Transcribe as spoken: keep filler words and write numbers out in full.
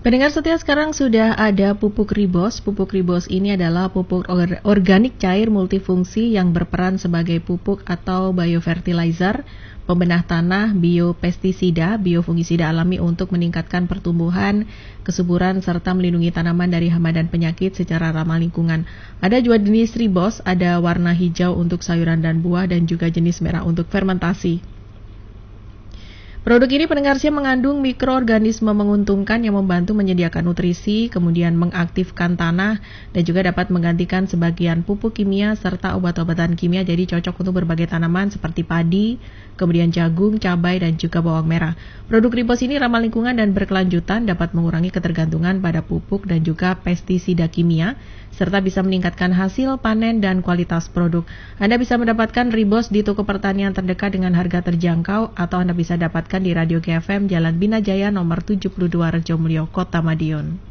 Pendengar setia, sekarang sudah ada pupuk Ribos. Pupuk Ribos ini adalah pupuk or- organik cair multifungsi yang berperan sebagai pupuk atau biofertilizer, pembenah tanah, biopestisida, biofungisida alami untuk meningkatkan pertumbuhan, kesuburan, serta melindungi tanaman dari hama dan penyakit secara ramah lingkungan. Ada dua jenis Ribos, ada warna hijau untuk sayuran dan buah dan juga jenis merah untuk fermentasi. Produk ini pendengar setia mengandung mikroorganisme menguntungkan yang membantu menyediakan nutrisi, kemudian mengaktifkan tanah, dan juga dapat menggantikan sebagian pupuk kimia serta obat-obatan kimia, jadi cocok untuk berbagai tanaman seperti padi, kemudian jagung, cabai, dan juga bawang merah. Produk Ribos ini ramah lingkungan dan berkelanjutan, dapat mengurangi ketergantungan pada pupuk dan juga pestisida kimia, serta bisa meningkatkan hasil panen dan kualitas produk. Anda bisa mendapatkan Ribos di toko pertanian terdekat dengan harga terjangkau, atau Anda bisa dapatkan di Radio G F M Jalan Bina Jaya nomor tujuh puluh dua Rejomulyo, Kota Madiun.